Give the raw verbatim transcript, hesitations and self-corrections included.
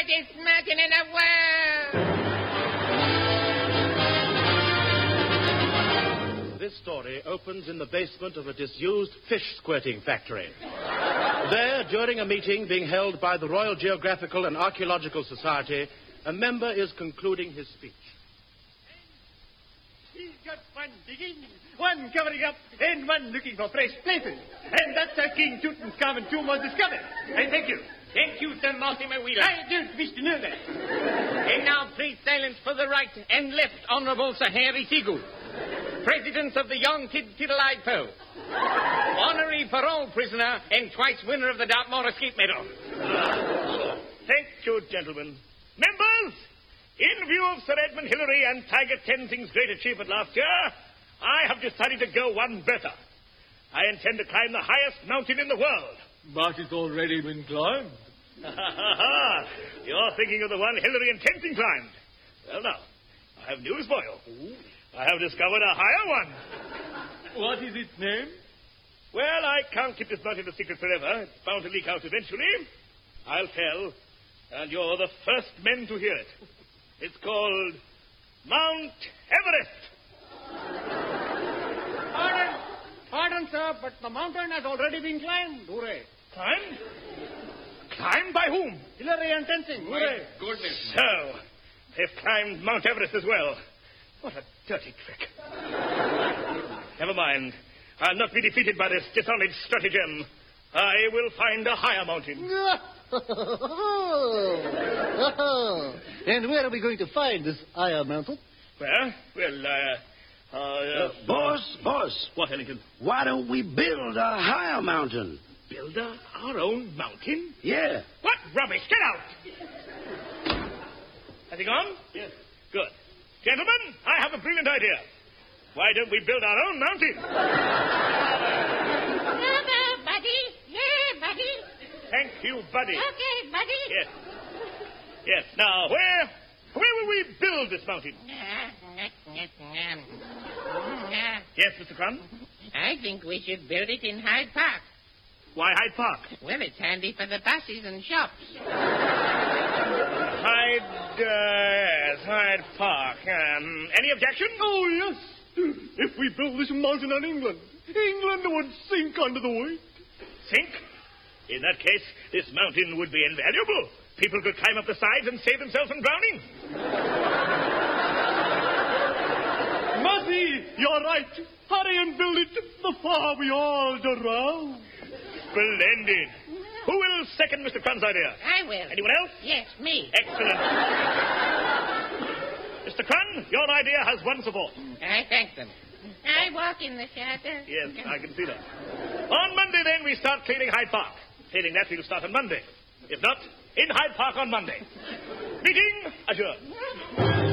greatest mountain in the world. This story opens in the basement of a disused fish squirting factory. There, during a meeting being held by the Royal Geographical and Archaeological Society, a member is concluding his speech. He's got one digging, one covering up, and one looking for fresh places. And that's how King Tutankhamun tomb was discovered. I thank you. Thank you, Sir Mortimer Wheeler. I don't wish to know that. And now please silence for the right and left, Honourable Sir Harry Teagle, President of the Young Tid Tiddle-Eyed Poe, honorary parole prisoner and twice winner of the Dartmoor Escape Medal. Thank you, gentlemen. Members, in view of Sir Edmund Hillary and Tiger Tenzing's great achievement last year, I have decided to go one better. I intend to climb the highest mountain in the world. But it's already been climbed. You're thinking of the one Hillary and Tenzing climbed. Well, now, I have news for you. I have discovered a higher one. What is its name? Well, I can't keep this mountain a secret forever. It's bound to leak out eventually. I'll tell, and you're the first men to hear it. It's called Mount Everest. Pardon, pardon, sir, but the mountain has already been climbed. Hooray. Climbed? Climbed by whom? Hillary and Tenzing. Hooray. Goodness. So, they've climbed Mount Everest as well. What a dirty trick. Never mind. I'll not be defeated by this dishonoured stratagem. I will find a higher mountain. And where are we going to find this higher mountain? Where? Well, uh... Uh, uh, boss, boss. What, Ellington? Why don't we build a higher mountain? Build a, our own mountain? Yeah. What rubbish? Get out! Has he gone? Yes. Good. Gentlemen, I have a brilliant idea. Why don't we build our own mountain? Hello, buddy. Yeah, buddy. Thank you, buddy. Okay, buddy. Yes. Yes. Now, where... Where will we build this mountain? Yes, Mister Crumb? I think we should build it in Hyde Park. Why Hyde Park? Well, it's handy for the buses and shops. Hyde, uh, yes, Hyde Park. Um, any objection? Oh, yes. If we build this mountain on England, England would sink under the weight. Sink? In that case, this mountain would be invaluable. People could climb up the sides and save themselves from drowning. Muzzy, you're right. Hurry and build it before we all drown. Splendid. Who will second Mister Crumb's idea? I will. Anyone else? Yes, me. Excellent. Mister Crumb, your idea has one support. I thank them. I walk in the shadow. Yes, I can see that. On Monday, then, we start cleaning Hyde Park. Failing that, we'll start on Monday. If not, in Hyde Park on Monday. Meeting adjourned.